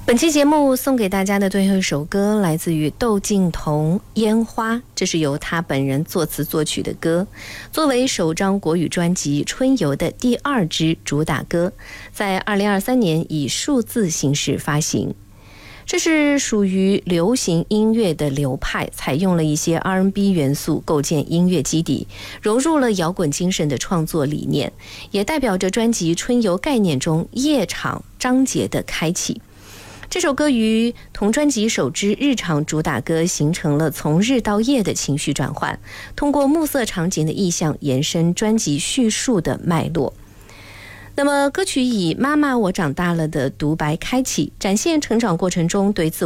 本期节目送给大家的最后一首歌来自于窦靖童《烟花》，这是由他本人作词作曲的歌，作为首张国语专辑《春游》的第2支主打歌，在2023年以数字形式发行。这是属于流行音乐的流派，采用了一些 R&B 元素构建音乐基底，融入了摇滚精神的创作理念，也代表着专辑《春游》概念中夜场章节的开启。这首歌于同专辑首支日常主打歌形成了从日到夜的情绪转换，通过暮色场景的意象延伸专辑叙述的脉络。那么歌曲以妈妈我长大了的独白开启，展现成长过程中对自